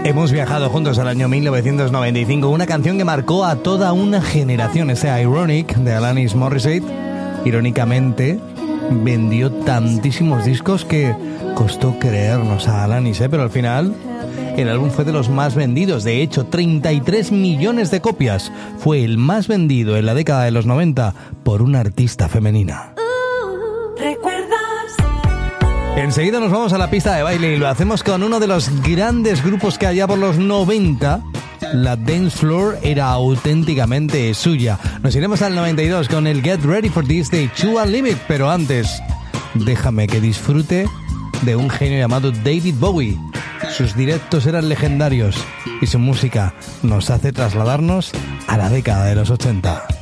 Hemos viajado juntos al año 1995, una canción que marcó a toda una generación. Ese Ironic de Alanis Morissette, irónicamente, vendió tantísimos discos que costó creernos a Alanis, pero al final el álbum fue de los más vendidos. De hecho, 33 millones de copias. Fue el más vendido en la década de los 90 por una artista femenina. Enseguida nos vamos a la pista de baile y lo hacemos con uno de los grandes grupos que allá por los 90 la dance floor era auténticamente suya. Nos iremos al 92 con el Get Ready for This de Chua Limit, pero antes déjame que disfrute de un genio llamado David Bowie. Sus directos eran legendarios y su música nos hace trasladarnos a la década de los 80.